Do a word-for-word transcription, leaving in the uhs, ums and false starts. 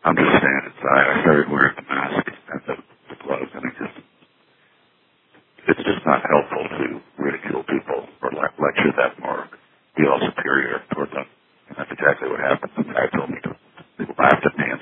I'm just staying inside. I started wearing the mask and the, the gloves, and it just, it's just not helpful to ridicule people or le- lecture them or be all superior toward them. And that's exactly what happened. The guy told me to, they laughed at me and